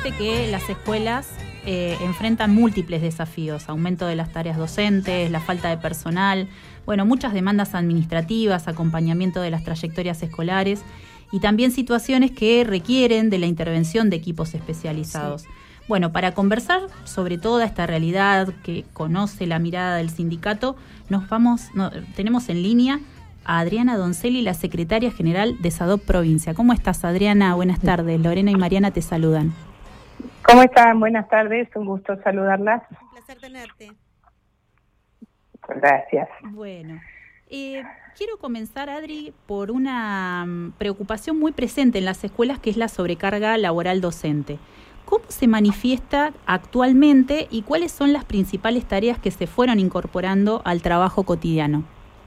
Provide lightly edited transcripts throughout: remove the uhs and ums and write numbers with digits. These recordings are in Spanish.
conoce que las escuelas enfrentan múltiples desafíos: aumento de las tareas docentes, la falta de personal, bueno, muchas demandas administrativas, acompañamiento de las trayectorias escolares y también situaciones que requieren de la intervención de equipos especializados. Sí. Bueno, para conversar sobre toda esta realidad que conoce la mirada del sindicato, tenemos en línea a Adriana Donzelli, la secretaria general de SADOP Provincia. ¿Cómo estás, Adriana? Buenas tardes. Lorena y Mariana te saludan. ¿Cómo están? Buenas tardes, un gusto saludarlas. Un placer tenerte. Gracias. Bueno, quiero comenzar, Adri, por una preocupación muy presente en las escuelas, que es la sobrecarga laboral docente. ¿Cómo se manifiesta actualmente y cuáles son las principales tareas que se fueron incorporando al trabajo cotidiano?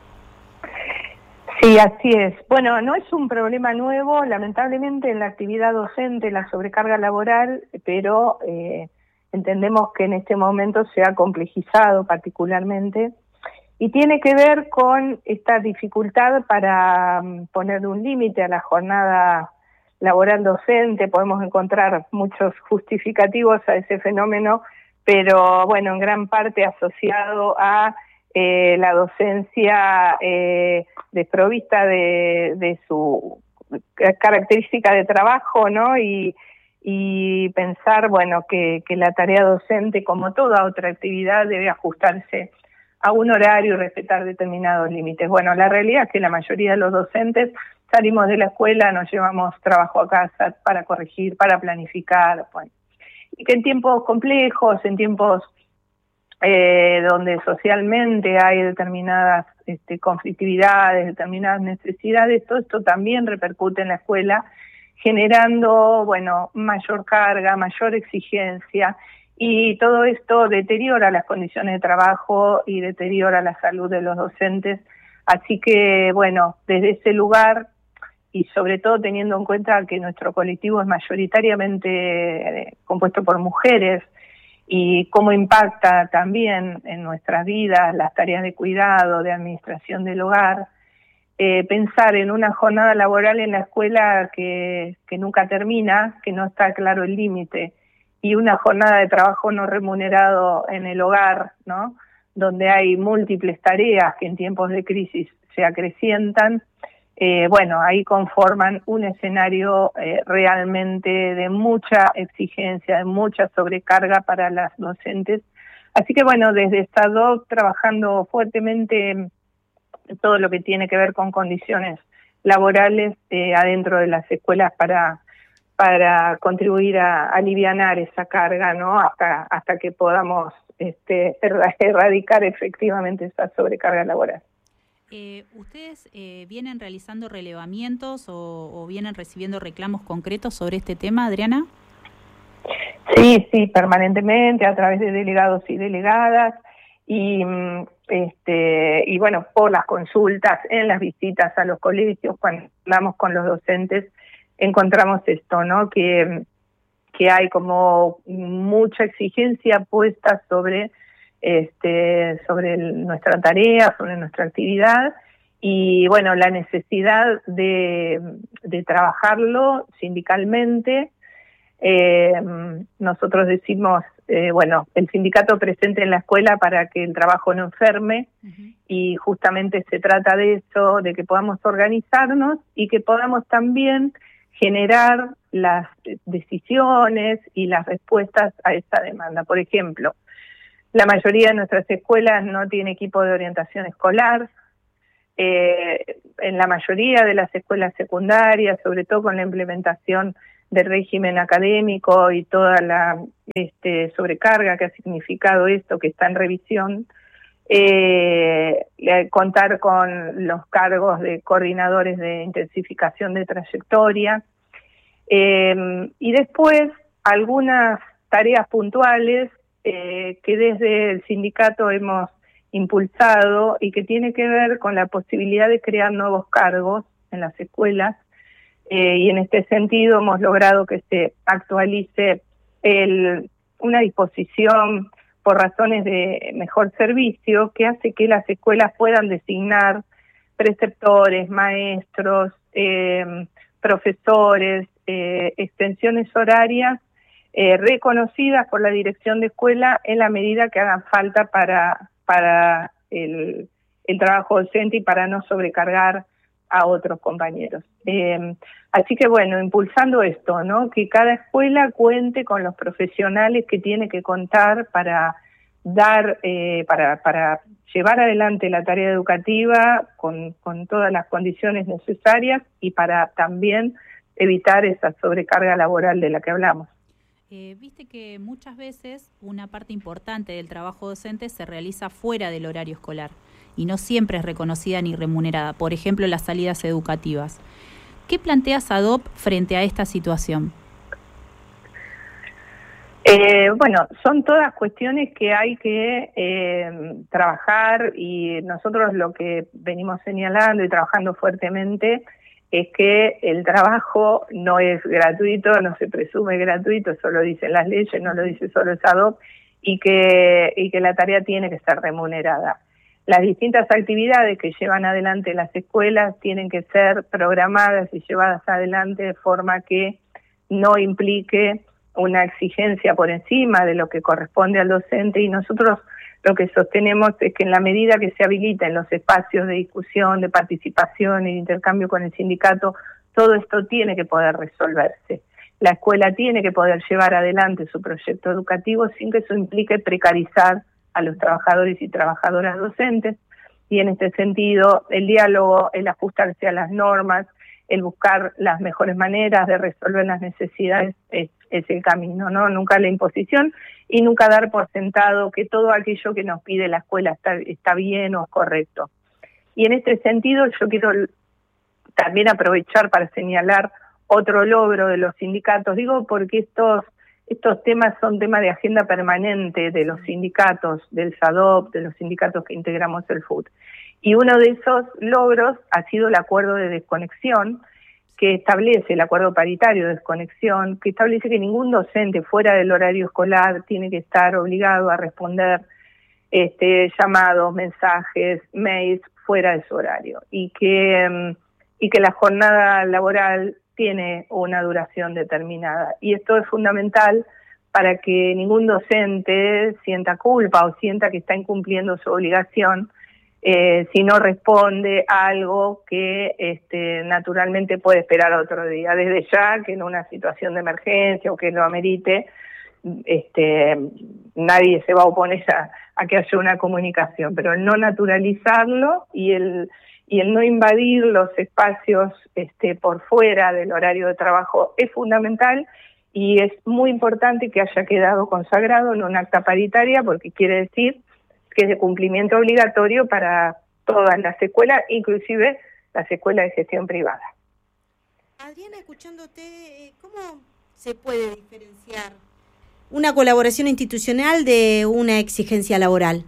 Sí, así es. Bueno, no es un problema nuevo, lamentablemente, en la actividad docente, la sobrecarga laboral, pero entendemos que en este momento se ha complejizado particularmente y tiene que ver con esta dificultad para poner un límite a la jornada laboral docente. Podemos encontrar muchos justificativos a ese fenómeno, pero bueno, en gran parte asociado a la docencia desprovista de su característica de trabajo, ¿no? Y pensar, bueno, que la tarea docente, como toda otra actividad, debe ajustarse a un horario y respetar determinados límites. Bueno, la realidad es que la mayoría de los docentes salimos de la escuela, nos llevamos trabajo a casa para corregir, para planificar, bueno, y que en tiempos complejos, en tiempos donde socialmente hay determinadas conflictividades, determinadas necesidades, todo esto también repercute en la escuela, generando, bueno, mayor carga, mayor exigencia, y todo esto deteriora las condiciones de trabajo y deteriora la salud de los docentes. Así que, bueno, desde ese lugar, y sobre todo teniendo en cuenta que nuestro colectivo es mayoritariamente compuesto por mujeres, y cómo impacta también en nuestras vidas las tareas de cuidado, de administración del hogar, pensar en una jornada laboral en la escuela que nunca termina, que no está claro el límite, y una jornada de trabajo no remunerado en el hogar, ¿no?, donde hay múltiples tareas que en tiempos de crisis se acrecientan, bueno, ahí conforman un escenario realmente de mucha exigencia, de mucha sobrecarga para las docentes. Así que bueno, desde SADOP trabajando fuertemente en todo lo que tiene que ver con condiciones laborales adentro de las escuelas para contribuir a alivianar esa carga, ¿no?, hasta que podamos erradicar efectivamente esa sobrecarga laboral. ¿Ustedes vienen realizando relevamientos o vienen recibiendo reclamos concretos sobre este tema, Adriana? Sí, permanentemente, a través de delegados y delegadas, y bueno, por las consultas, en las visitas a los colegios, cuando hablamos con los docentes, encontramos esto, ¿no?, que hay como mucha exigencia puesta sobre nuestra tarea, sobre nuestra actividad, y bueno, la necesidad de trabajarlo sindicalmente. Nosotros decimos, bueno, el sindicato presente en la escuela para que el trabajo no enferme, y justamente se trata de eso, de que podamos organizarnos y que podamos también generar las decisiones y las respuestas a esa demanda. Por ejemplo, la mayoría de nuestras escuelas no tiene equipo de orientación escolar. En la mayoría de las escuelas secundarias, sobre todo con la implementación del régimen académico y toda la sobrecarga que ha significado esto, que está en revisión, contar con los cargos de coordinadores de intensificación de trayectoria, y después algunas tareas puntuales que desde el sindicato hemos impulsado y que tiene que ver con la posibilidad de crear nuevos cargos en las escuelas, y en este sentido hemos logrado que se actualice una disposición por razones de mejor servicio que hace que las escuelas puedan designar preceptores, maestros, profesores, extensiones horarias reconocidas por la dirección de escuela en la medida que hagan falta para el trabajo docente y para no sobrecargar a otros compañeros. Así que bueno, impulsando esto, ¿no? Que cada escuela cuente con los profesionales que tiene que contar para dar, para llevar adelante la tarea educativa con todas las condiciones necesarias y para también evitar esa sobrecarga laboral de la que hablamos. Viste que muchas veces una parte importante del trabajo docente se realiza fuera del horario escolar y no siempre es reconocida ni remunerada, por ejemplo, las salidas educativas. ¿Qué plantea SADOP frente a esta situación? Bueno, son todas cuestiones que hay que trabajar, y nosotros lo que venimos señalando y trabajando fuertemente es que el trabajo no es gratuito, no se presume gratuito, eso lo dicen las leyes, no lo dice solo el SADOP, y que la tarea tiene que estar remunerada. Las distintas actividades que llevan adelante las escuelas tienen que ser programadas y llevadas adelante de forma que no implique una exigencia por encima de lo que corresponde al docente, y nosotros lo que sostenemos es que en la medida que se habiliten los espacios de discusión, de participación y de intercambio con el sindicato, todo esto tiene que poder resolverse. La escuela tiene que poder llevar adelante su proyecto educativo sin que eso implique precarizar a los trabajadores y trabajadoras docentes, y en este sentido el diálogo, el ajustarse a las normas, el buscar las mejores maneras de resolver las necesidades es el camino, ¿no? Nunca la imposición y nunca dar por sentado que todo aquello que nos pide la escuela está bien o es correcto. Y en este sentido yo quiero también aprovechar para señalar otro logro de los sindicatos, digo porque estos temas son temas de agenda permanente de los sindicatos, del SADOP, de los sindicatos que integramos el FUT. Y uno de esos logros ha sido el acuerdo de desconexión, que establece el acuerdo paritario de desconexión, que establece que ningún docente fuera del horario escolar tiene que estar obligado a responder llamados, mensajes, mails fuera de su horario, y que la jornada laboral tiene una duración determinada. Y esto es fundamental para que ningún docente sienta culpa o sienta que está incumpliendo su obligación si no responde a algo que naturalmente puede esperar a otro día. Desde ya que en una situación de emergencia o que lo amerite, nadie se va a oponer a que haya una comunicación, pero el no naturalizarlo y el no invadir los espacios por fuera del horario de trabajo es fundamental, y es muy importante que haya quedado consagrado en un acta paritaria, porque quiere decir que es de cumplimiento obligatorio para todas las escuelas, inclusive las escuelas de gestión privada. Adriana, escuchándote, ¿cómo se puede diferenciar una colaboración institucional de una exigencia laboral?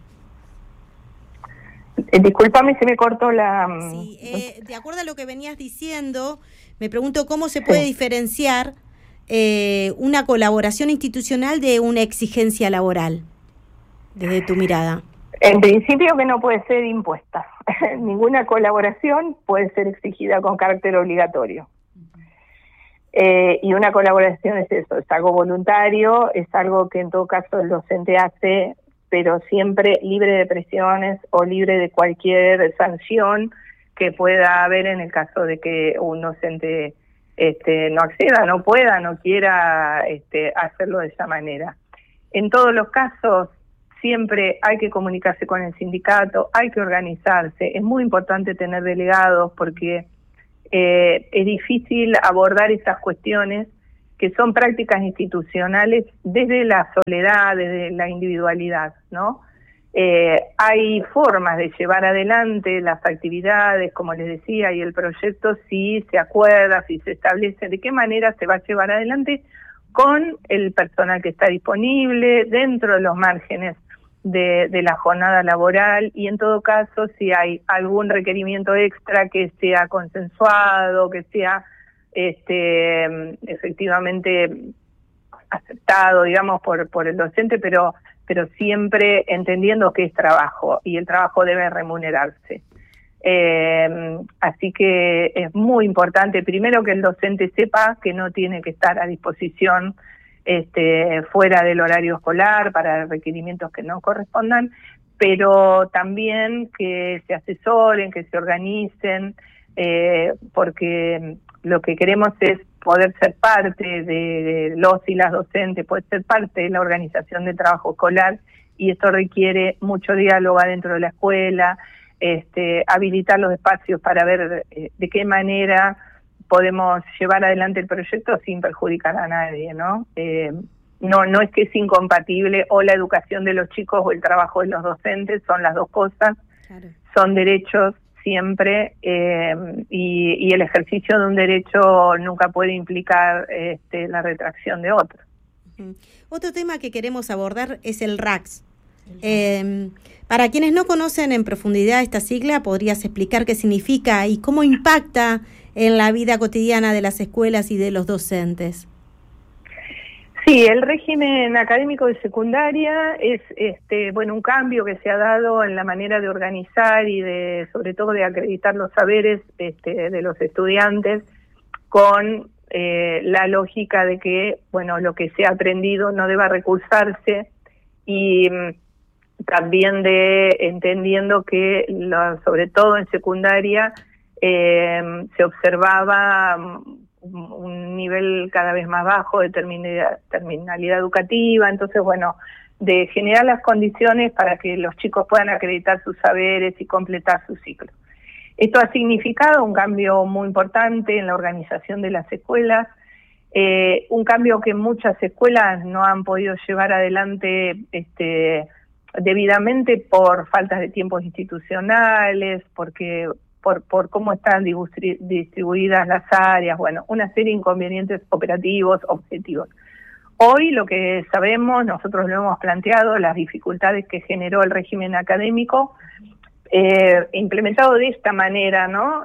Discúlpame, se me cortó la... Sí, de acuerdo a lo que venías diciendo, me pregunto cómo se puede diferenciar una colaboración institucional de una exigencia laboral, desde tu mirada. En principio que no puede ser impuesta. Ninguna colaboración puede ser exigida con carácter obligatorio. Y una colaboración es eso, es algo voluntario, es algo que en todo caso el docente hace, pero siempre libre de presiones o libre de cualquier sanción que pueda haber en el caso de que un docente no acceda, no pueda, no quiera hacerlo de esa manera. En todos los casos siempre hay que comunicarse con el sindicato, hay que organizarse, es muy importante tener delegados porque es difícil abordar esas cuestiones que son prácticas institucionales desde la soledad, desde la individualidad, ¿no? Hay formas de llevar adelante las actividades, como les decía, y el proyecto si se acuerda, si se establece de qué manera se va a llevar adelante con el personal que está disponible, dentro de los márgenes de la jornada laboral, y en todo caso si hay algún requerimiento extra que sea consensuado, que sea efectivamente aceptado, digamos, por el docente, pero siempre entendiendo que es trabajo y el trabajo debe remunerarse. Así que es muy importante, primero, que el docente sepa que no tiene que estar a disposición fuera del horario escolar para requerimientos que no correspondan, pero también que se asesoren, que se organicen, porque lo que queremos es poder ser parte de los y las docentes, poder ser parte de la organización de trabajo escolar, y esto requiere mucho diálogo adentro de la escuela, habilitar los espacios para ver de qué manera podemos llevar adelante el proyecto sin perjudicar a nadie, ¿no? No es que es incompatible o la educación de los chicos o el trabajo de los docentes, son las dos cosas, claro. Son derechos siempre, y el ejercicio de un derecho nunca puede implicar la retracción de otro. Otro tema que queremos abordar es el RACS. Para quienes no conocen en profundidad esta sigla, ¿podrías explicar qué significa y cómo impacta en la vida cotidiana de las escuelas y de los docentes? Sí, el régimen académico de secundaria es un cambio que se ha dado en la manera de organizar y sobre todo de acreditar los saberes de los estudiantes, con la lógica de que lo que se ha aprendido no deba recursarse, y también entendiendo que sobre todo en secundaria se observaba un nivel cada vez más bajo de terminalidad educativa, entonces de generar las condiciones para que los chicos puedan acreditar sus saberes y completar su ciclo. Esto ha significado un cambio muy importante en la organización de las escuelas, un cambio que muchas escuelas no han podido llevar adelante debidamente por faltas de tiempos institucionales, por cómo están distribuidas las áreas, una serie de inconvenientes operativos, objetivos. Hoy lo que sabemos, nosotros lo hemos planteado, las dificultades que generó el régimen académico, implementado de esta manera, ¿no?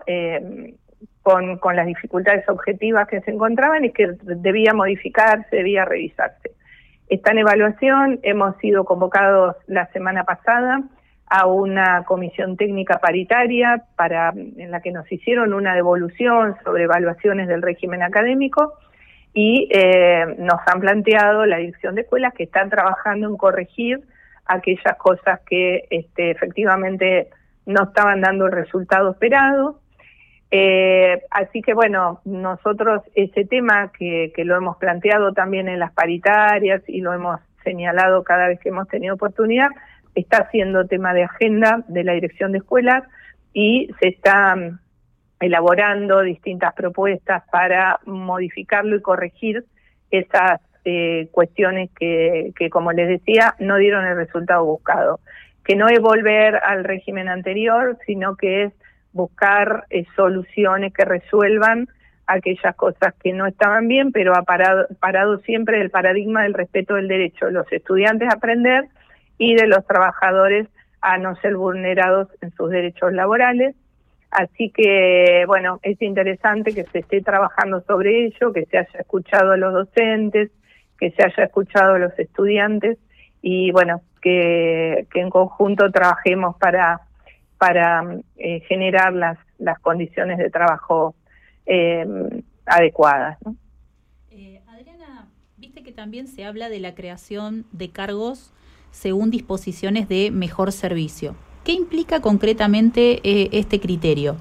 Con las dificultades objetivas que se encontraban y que debía modificarse, debía revisarse. Está en evaluación, hemos sido convocados la semana pasada a una comisión técnica paritaria en la que nos hicieron una devolución sobre evaluaciones del régimen académico, y nos han planteado la dirección de escuelas que están trabajando en corregir aquellas cosas que efectivamente no estaban dando el resultado esperado. Así que nosotros ese tema que lo hemos planteado también en las paritarias y lo hemos señalado cada vez que hemos tenido oportunidad, está siendo tema de agenda de la dirección de escuelas, y se está elaborando distintas propuestas para modificarlo y corregir esas cuestiones que, como les decía, no dieron el resultado buscado, que no es volver al régimen anterior, sino que es buscar soluciones que resuelvan aquellas cosas que no estaban bien, pero ha parado siempre el paradigma del respeto del derecho de los estudiantes a aprender y de los trabajadores a no ser vulnerados en sus derechos laborales. Así que, es interesante que se esté trabajando sobre ello, que se haya escuchado a los docentes, que se haya escuchado a los estudiantes, y que en conjunto trabajemos para generar las condiciones de trabajo adecuadas, ¿no? Adriana, viste que también se habla de la creación de cargos según disposiciones de mejor servicio. ¿Qué implica concretamente este criterio?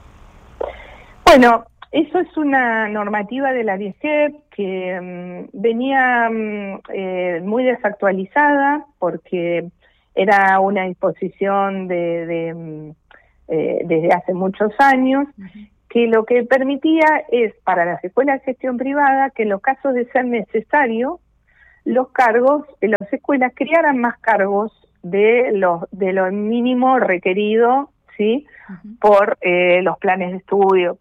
Eso es una normativa de la DIESEP que venía muy desactualizada, porque era una disposición desde hace muchos años, que lo que permitía es, para las escuelas de gestión privada, que en los casos de ser necesario, los cargos de las escuelas crearan más cargos de lo mínimo requerido, ¿sí? Por los planes de estudio,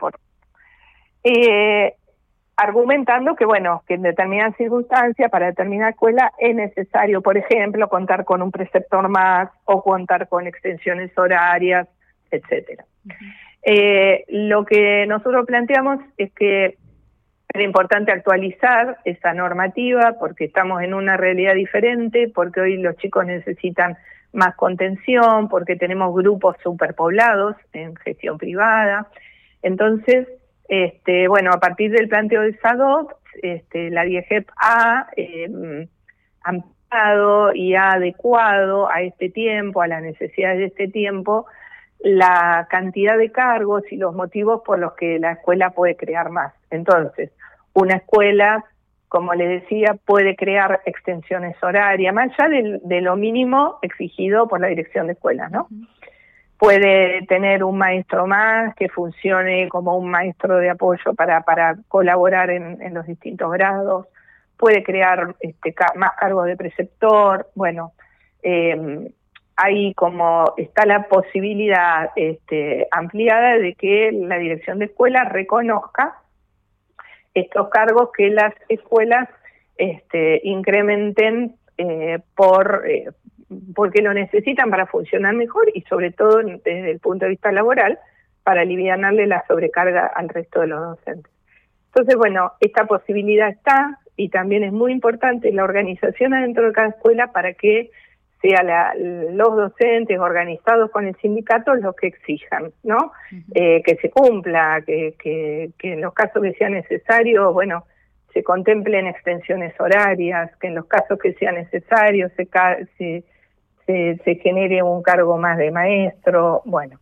argumentando que en determinadas circunstancias, para determinada escuela, es necesario, por ejemplo, contar con un preceptor más o contar con extensiones horarias, etcétera. Lo que nosotros planteamos es que era importante actualizar esa normativa porque estamos en una realidad diferente, porque hoy los chicos necesitan más contención, porque tenemos grupos superpoblados en gestión privada. Entonces, a partir del planteo de SADOT la DIEGEP ha ampliado y ha adecuado a este tiempo, a las necesidades de este tiempo, la cantidad de cargos y los motivos por los que la escuela puede crear más. Entonces, una escuela, como les decía, puede crear extensiones horarias, más allá de lo mínimo exigido por la dirección de escuelas, ¿no? Puede tener un maestro más que funcione como un maestro de apoyo para colaborar en los distintos grados, puede crear más cargos de preceptor, bueno, ahí como está la posibilidad ampliada de que la dirección de escuela reconozca estos cargos que las escuelas incrementen porque lo necesitan para funcionar mejor y sobre todo desde el punto de vista laboral para alivianarle la sobrecarga al resto de los docentes. Entonces, bueno, esta posibilidad está y también es muy importante la organización adentro de cada escuela para que sea los docentes organizados con el sindicato los que exijan, ¿no? Que se cumpla, que en los casos que sea necesario, bueno, se contemplen extensiones horarias, que en los casos que sea necesario se genere un cargo más de maestro, bueno.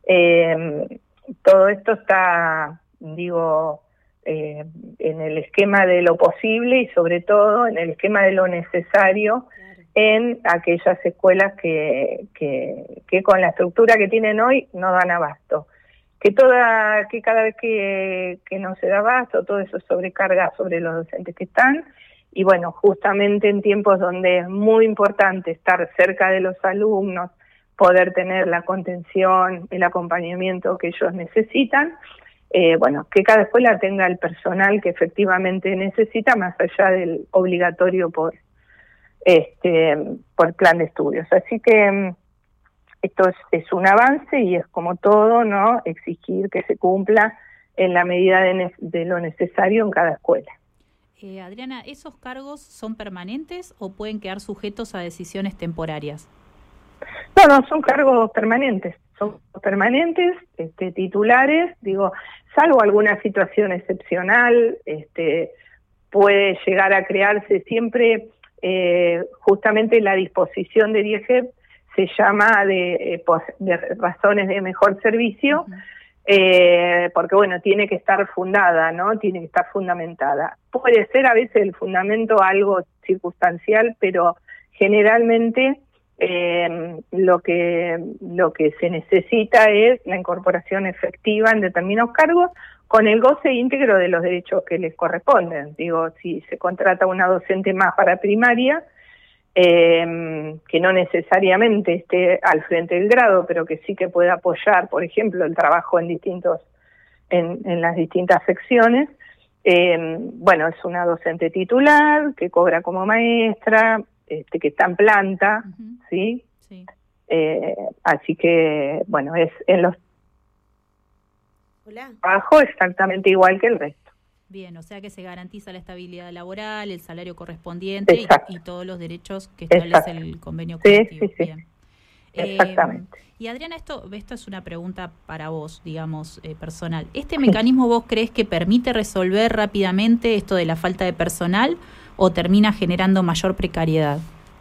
Todo esto está, digo, en el esquema de lo posible y sobre todo en el esquema de lo necesario en aquellas escuelas que con la estructura que tienen hoy no dan abasto. Que cada vez que no se da abasto, todo eso sobrecarga sobre los docentes que están, y bueno, justamente en tiempos donde es muy importante estar cerca de los alumnos, poder tener la contención, el acompañamiento que ellos necesitan, bueno, que cada escuela tenga el personal que efectivamente necesita, más allá del obligatorio por plan de estudios. Así que esto es un avance y es como todo, ¿no? Exigir que se cumpla en la medida de lo necesario en cada escuela. Adriana, ¿esos cargos son permanentes o pueden quedar sujetos a decisiones temporarias? No, son cargos permanentes. Son permanentes, titulares, digo, salvo alguna situación excepcional, puede llegar a crearse siempre. Justamente la disposición de DIEGEP se llama de razones de mejor servicio, porque bueno, tiene que estar fundada, ¿no? Tiene que estar fundamentada. Puede ser a veces el fundamento algo circunstancial, pero generalmente lo que se necesita es la incorporación efectiva en determinados cargos con el goce íntegro de los derechos que les corresponden. Digo, si se contrata una docente más para primaria, que no necesariamente esté al frente del grado, pero que sí que pueda apoyar, por ejemplo, el trabajo en las distintas secciones, bueno, es una docente titular, que cobra como maestra, que está en planta, ¿sí? Sí. Así que, bueno, es en los trabajo exactamente igual que el resto. Bien, o sea que se garantiza la estabilidad laboral, el salario correspondiente y todos los derechos que establece el convenio colectivo. Sí. Bien. Exactamente. Y Adriana, esto es una pregunta para vos, digamos, personal. ¿Este mecanismo vos crees que permite resolver rápidamente esto de la falta de personal o termina generando mayor precariedad?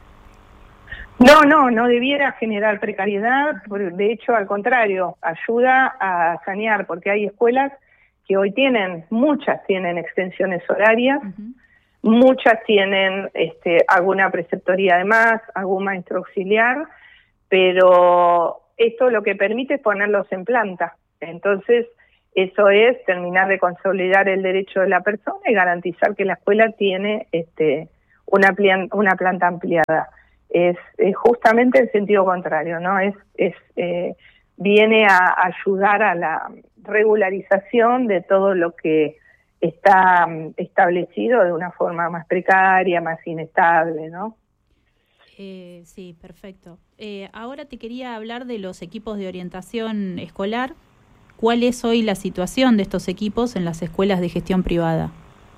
No debiera generar precariedad, de hecho, al contrario, ayuda a sanear, porque hay escuelas que hoy muchas tienen extensiones horarias, muchas tienen alguna preceptoría de más, algún maestro auxiliar, pero esto lo que permite es ponerlos en planta. Entonces, eso es terminar de consolidar el derecho de la persona y garantizar que la escuela tiene una planta ampliada. Es justamente el sentido contrario, ¿no? Viene a ayudar a la regularización de todo lo que está establecido de una forma más precaria, más inestable, ¿no? Sí, perfecto. Ahora te quería hablar de los equipos de orientación escolar. ¿Cuál es hoy la situación de estos equipos en las escuelas de gestión privada?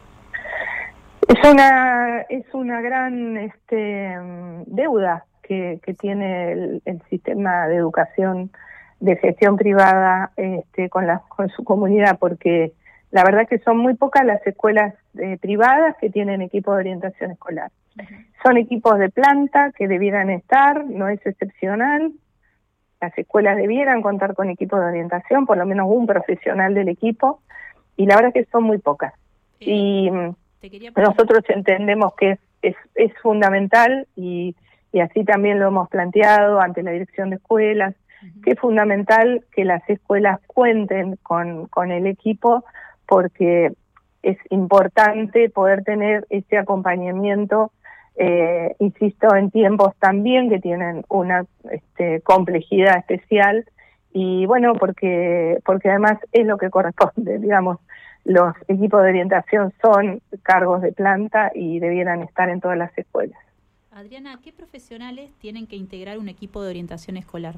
Es una gran deuda que tiene el sistema de educación de gestión privada con su comunidad, porque la verdad que son muy pocas las escuelas privadas que tienen equipos de orientación escolar. Son equipos de planta que debieran estar, no es excepcional. Las escuelas debieran contar con equipos de orientación, por lo menos un profesional del equipo, y la verdad que son muy pocas. Y nosotros entendemos que es fundamental, y así también lo hemos planteado ante la dirección de escuelas, que es fundamental que las escuelas cuenten con el equipo, porque es importante poder tener ese acompañamiento, insisto, en tiempos también que tienen una complejidad especial, y bueno, porque además es lo que corresponde, digamos, los equipos de orientación son cargos de planta y debieran estar en todas las escuelas. Adriana, ¿qué profesionales tienen que integrar un equipo de orientación escolar?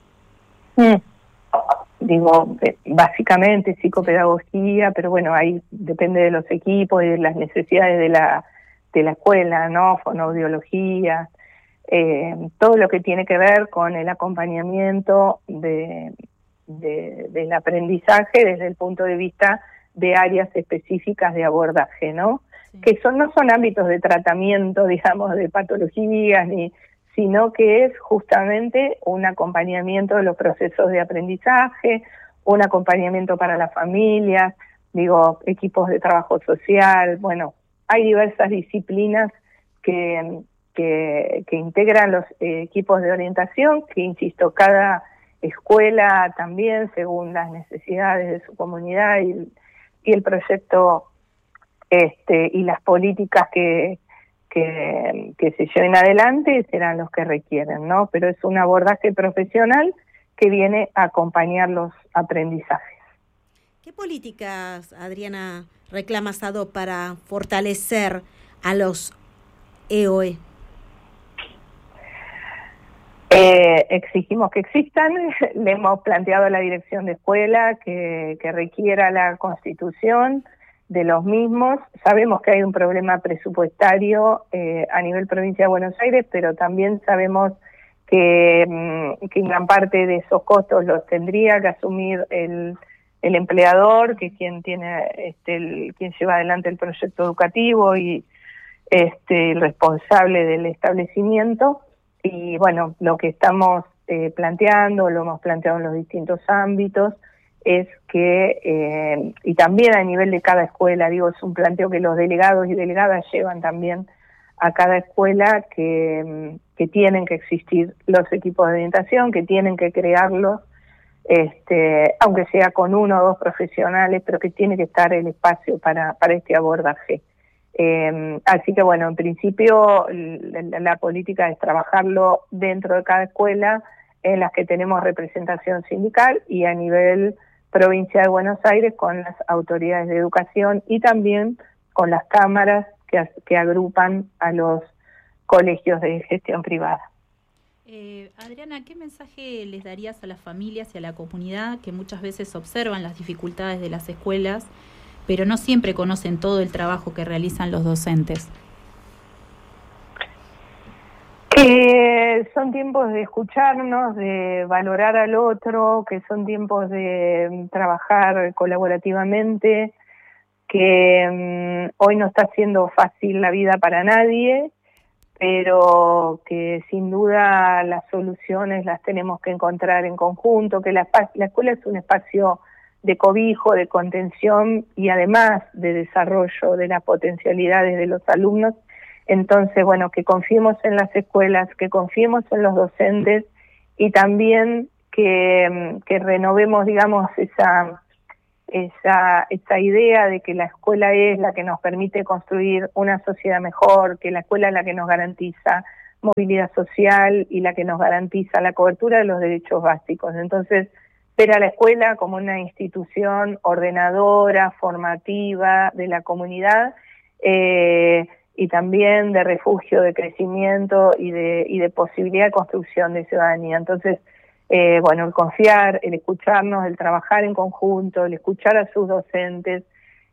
Digo, básicamente psicopedagogía, pero bueno, ahí depende de los equipos y de las necesidades de la escuela, ¿no? Fonoaudiología, todo lo que tiene que ver con el acompañamiento del aprendizaje desde el punto de vista de áreas específicas de abordaje, ¿no? Sí. Que no son ámbitos de tratamiento, digamos, de patologías, sino que es justamente un acompañamiento de los procesos de aprendizaje, un acompañamiento para las familias, digo, equipos de trabajo social. Bueno, hay diversas disciplinas que integran los equipos de orientación, que insisto, cada escuela también, según las necesidades de su comunidad y el proyecto y las políticas que se lleven adelante, serán los que requieren, ¿no? Pero es un abordaje profesional que viene a acompañar los aprendizajes. ¿Qué políticas, Adriana, reclama SADO para fortalecer a los EOE? Exigimos que existan, le hemos planteado a la dirección de escuela que requiera la constitución de los mismos. Sabemos que hay un problema presupuestario a nivel provincia de Buenos Aires, pero también sabemos que gran parte de esos costos los tendría que asumir el empleador, que es quien tiene quien lleva adelante el proyecto educativo y el responsable del establecimiento. Y bueno, lo que estamos planteando, lo hemos planteado en los distintos ámbitos, es que, y también a nivel de cada escuela, digo, es un planteo que los delegados y delegadas llevan también a cada escuela, que tienen que existir los equipos de orientación, que tienen que crearlos, aunque sea con uno o dos profesionales, pero que tiene que estar el espacio para este abordaje. Así que bueno, en principio la política es trabajarlo dentro de cada escuela en las que tenemos representación sindical, y a nivel provincia de Buenos Aires con las autoridades de educación y también con las cámaras que agrupan a los colegios de gestión privada. Adriana, ¿qué mensaje les darías a las familias y a la comunidad que muchas veces observan las dificultades de las escuelas, pero no siempre conocen todo el trabajo que realizan los docentes? Que son tiempos de escucharnos, de valorar al otro, que son tiempos de trabajar colaborativamente, que hoy no está siendo fácil la vida para nadie, pero que sin duda las soluciones las tenemos que encontrar en conjunto, que la escuela es un espacio de cobijo, de contención y además de desarrollo de las potencialidades de los alumnos. Entonces, bueno, que confiemos en las escuelas, que confiemos en los docentes, y también que renovemos, digamos, esa idea de que la escuela es la que nos permite construir una sociedad mejor, que la escuela es la que nos garantiza movilidad social y la que nos garantiza la cobertura de los derechos básicos. Entonces, ver a la escuela como una institución ordenadora, formativa de la comunidad, y también de refugio, de crecimiento y de posibilidad de construcción de ciudadanía. Entonces, bueno, el confiar, el escucharnos, el trabajar en conjunto, el escuchar a sus docentes,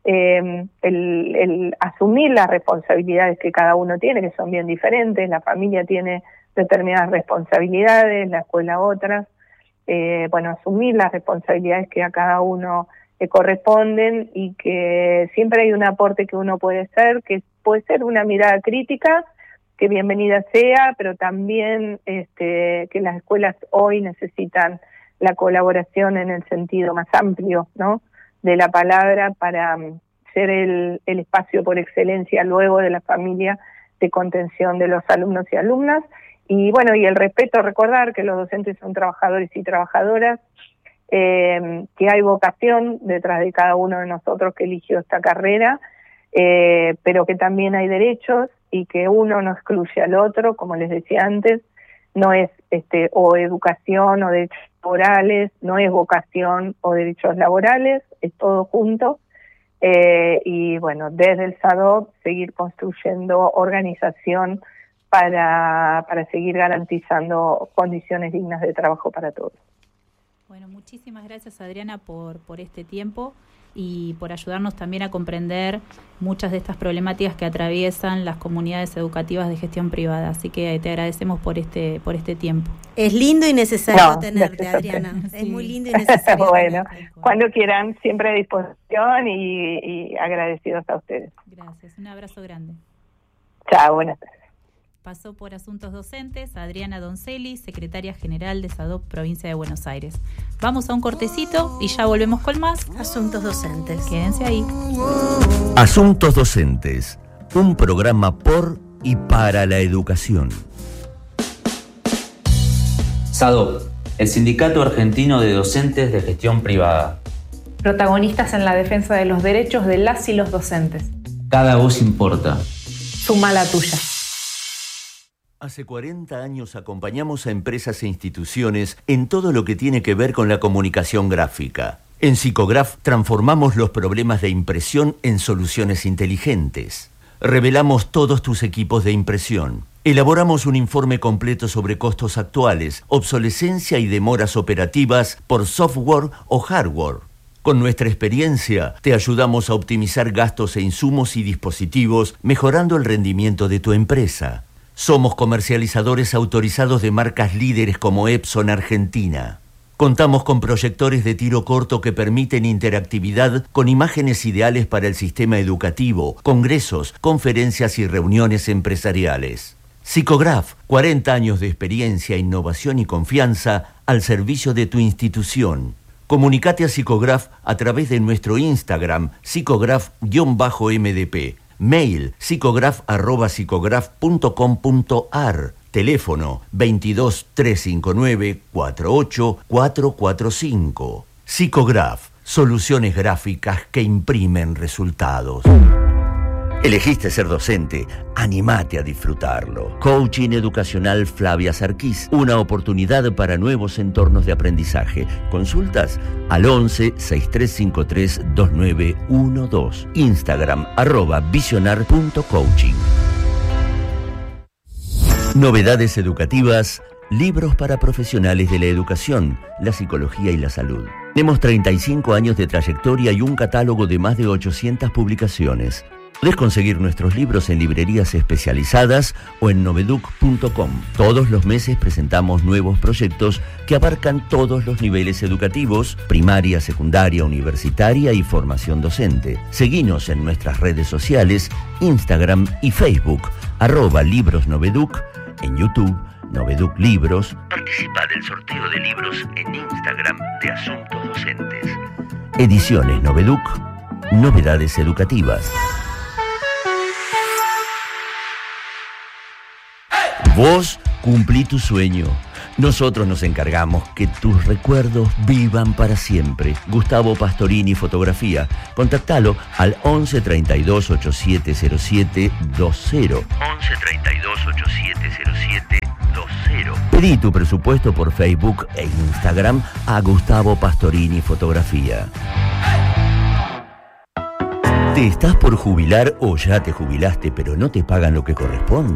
el asumir las responsabilidades que cada uno tiene, que son bien diferentes. La familia tiene determinadas responsabilidades, la escuela otras. Bueno, asumir las responsabilidades que a cada uno que corresponden y que siempre hay un aporte que uno puede hacer, que puede ser una mirada crítica, que bienvenida sea, pero también que las escuelas hoy necesitan la colaboración en el sentido más amplio, ¿no?, de la palabra, para ser el espacio por excelencia luego de la familia de contención de los alumnos y alumnas. Y bueno, y el respeto, recordar que los docentes son trabajadores y trabajadoras, que hay vocación detrás de cada uno de nosotros que eligió esta carrera, pero que también hay derechos y que uno no excluye al otro, como les decía antes, no es o educación o derechos laborales, no es vocación o derechos laborales, es todo junto. Y bueno, desde el SADOP seguir construyendo organización para seguir garantizando condiciones dignas de trabajo para todos. Bueno, muchísimas gracias, Adriana, por este tiempo y por ayudarnos también a comprender muchas de estas problemáticas que atraviesan las comunidades educativas de gestión privada. Así que te agradecemos por este tiempo. Es lindo y necesario tenerte, Adriana. Sí. Es muy lindo y necesario. Bueno, cuando quieran, siempre a disposición y agradecidos a ustedes. Gracias, un abrazo grande. Chao, buenas tardes. Pasó por Asuntos Docentes Adriana Donzelli, secretaria general de SADOP Provincia de Buenos Aires. Vamos a un cortecito y ya volvemos con más Asuntos Docentes. Quédense ahí. Asuntos Docentes, un programa por y para la educación. SADOP, el Sindicato Argentino de Docentes de Gestión Privada. Protagonistas en la defensa de los derechos de las y los docentes. Cada voz importa. Suma la tuya. Hace 40 años acompañamos a empresas e instituciones en todo lo que tiene que ver con la comunicación gráfica. En Psicograph transformamos los problemas de impresión en soluciones inteligentes. Revelamos todos tus equipos de impresión. Elaboramos un informe completo sobre costos actuales, obsolescencia y demoras operativas por software o hardware. Con nuestra experiencia, te ayudamos a optimizar gastos e insumos y dispositivos, mejorando el rendimiento de tu empresa. Somos comercializadores autorizados de marcas líderes como Epson Argentina. Contamos con proyectores de tiro corto que permiten interactividad con imágenes ideales para el sistema educativo, congresos, conferencias y reuniones empresariales. Psicograph, 40 años de experiencia, innovación y confianza al servicio de tu institución. Comunicate a Psicograph a través de nuestro Instagram, psicograph_MDP. Mail, psicograph@psicograph.com.ar. Teléfono 22 359 48 445. Psicograph, soluciones gráficas que imprimen resultados. Elegiste ser docente, animate a disfrutarlo. Coaching educacional Flavia Sarquís, una oportunidad para nuevos entornos de aprendizaje. Consultas al 11 6353 2912. Instagram @visionar.coaching. Novedades educativas, libros para profesionales de la educación, la psicología y la salud. Tenemos 35 años de trayectoria y un catálogo de más de 800 publicaciones. Podés conseguir nuestros libros en librerías especializadas o en noveduc.com. Todos los meses presentamos nuevos proyectos que abarcan todos los niveles educativos, primaria, secundaria, universitaria y formación docente. Seguinos en nuestras redes sociales, Instagram y Facebook, @librosnoveduc, en YouTube, Noveduc Libros. Participa del sorteo de libros en Instagram de Asuntos Docentes. Ediciones Noveduc, novedades educativas. Vos cumplí tu sueño. Nosotros nos encargamos que tus recuerdos vivan para siempre. Gustavo Pastorini Fotografía. Contactalo al 11 32 8707 20. 11 32 8707 20. Pedí tu presupuesto por Facebook e Instagram a Gustavo Pastorini Fotografía. ¿Te estás por jubilar o ya te jubilaste pero no te pagan lo que corresponde?